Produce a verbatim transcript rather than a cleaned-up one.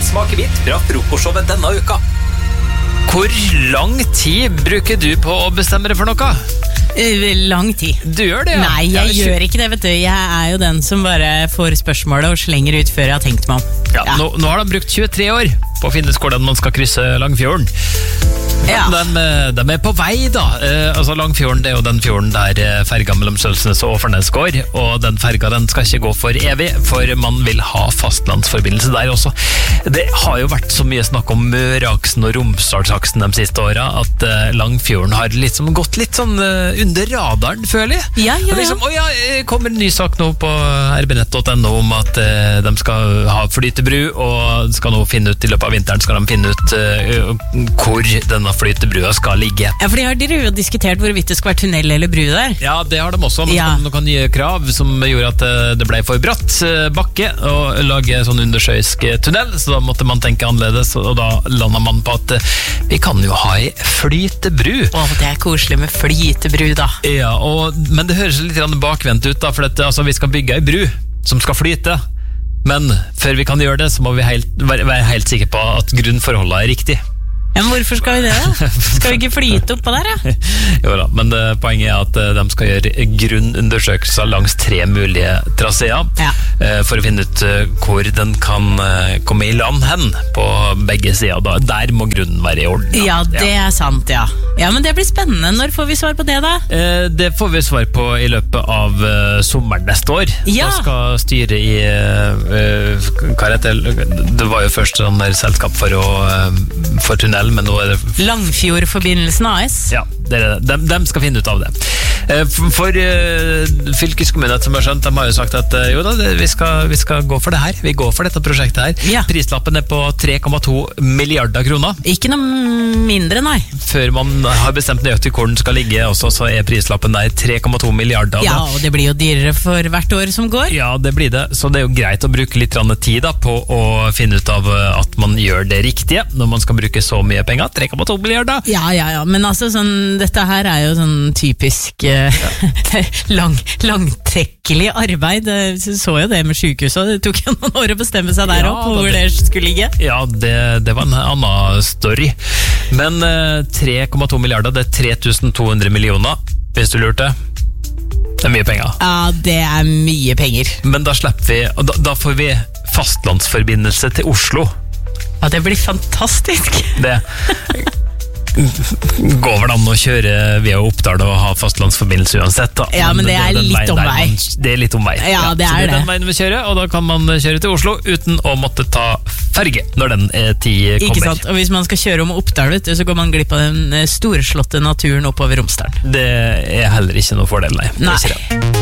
Smakevitt fra frokostshowet denne uka. Hvor lang tid bruker du på å bestemme deg for noe? Lang tid. Du gjør det, ja? Nei, jeg ja, gjør ikke det, vet du. Jeg er jo den som bare får spørsmålet og slenger ut før jeg har tenkt meg om. Ja, ja. Nå, nå har de brukt tjuetre år på å finne ut hvordan man skal krysse Langfjorden. Ja. De, de er på vei da eh, altså Langfjorden, det er jo den fjorden der ferga mellom Sølsnes og Åfernes går, og den ferga den skal ikke gå for evig, for man vil ha fastlandsforbindelse der også. Det har jo vært så mye snakk om Møreaksen og Romsdalsaksen de siste åra, at eh, Langfjorden har liksom gått litt sånn eh, under radaren, føler jeg. Ja, ja, ja. Liksom, å ja, kommer en ny sak nå på r b nett punktum n o om at eh, de skal ha flytebru, og skal nå finne ut i løpet av vinteren skal de finne ut eh, hvor denne flytebrua skal ligge. Ja, for de har dere jo diskutert hvorvidt det skal være tunnel eller bru der. Ja, det har de også. Man ja. kan noen nye krav som gjorde at det ble for bratt bakke å lage sånn undersjøisk tunnel, så da måtte man tenke annerledes, og da landet man på at vi kan jo ha en flytebru. Åh, det er koselig med flytebru da. Ja, og, men det høres litt bakvendt ut da, for at, altså, vi skal bygge en bru som skal flyte, men før vi kan gjøre det, så må vi helt, være, være helt sikre på at grunnforholdet er riktig. Ja, men hvorfor skal vi det da? Skal vi ikke flyte oppå der, ja? Jo da, men det, poenget er at de skal gjøre grunnundersøkelser langs tre mulige traseer, ja. For å finne ut hvor den kan komme i land hen på begge sider. Da. Der må grunnen være i orden. Da. Ja, det er sant, ja. Ja, men det blir spennende. Når får vi svar på det da? Eh, det får vi svar på i løpet av uh, sommeren neste år. Ja. Da skal styre i uh, hva heter det? Det var jo først sånn der selskap for, å, uh, for tunnel, men nå er det Langfjordforbindelsen A S. Ja, det er det. De, de skal finne ut av det. For, for uh, fylkeskommunen som har skjønt, de har jo sagt at uh, jo da, det, vi, skal, vi skal gå for det her. Vi går for dette prosjektet her. Ja. Prislappen er på tre komma to milliarder kroner. Ikke noe mindre, nei. Før man har bestemt nøyaktig hvor den skal ligge også, så er prislappen der tre komma to milliarder. Ja, og det blir jo dyrere for hvert år som går. Ja, det blir det. Så det er jo greit å bruke litt tid da, på å finne ut av at man gjør det riktige når man skal bruke så mye penger. tre komma to milliarder. Ja, ja, ja. Men altså, sånn, dette her er jo sånn typisk uh, ja. lang, langtekkelig arbeid. Jeg så jo det med sykehuset. Det tok jo noen år å bestemme seg der ja, opp hvor det, det skulle ligge. Ja, det, det var en annen story. Men uh, tre komma to milliarder, det er tre tusen to hundre millioner, hvis du lurte. Det er mye penger. Ja, det er mye penger. Men da slipper vi, og da, da får vi fastlandsforbindelse til Oslo. Ja, det blir fantastisk. Det går vel an å kjøre via Oppdal og ha fastlandsforbindelse uansett da. Ja, men, men det er det, litt omvei. Det er litt omvei. Ja, det ja. er Så det er det. den veien vi kjører, og da kan man kjøre til Oslo uten å måtte ta ferge når den tid kommer. Ikke sant, og hvis man skal kjøre om Oppdal, vet du, så går man glipp av den storslåtte naturen oppover Romsdalen. Det er heller ikke noe fordel, nei. Nei.